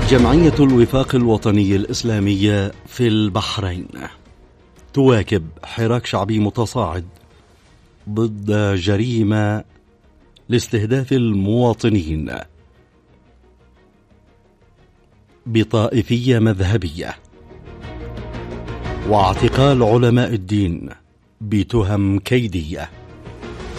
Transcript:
جمعية الوفاق الوطني الإسلامية في البحرين تواكب حراك شعبي متصاعد ضد جريمة لاستهداف المواطنين بطائفية مذهبية واعتقال علماء الدين بتهم كيدية.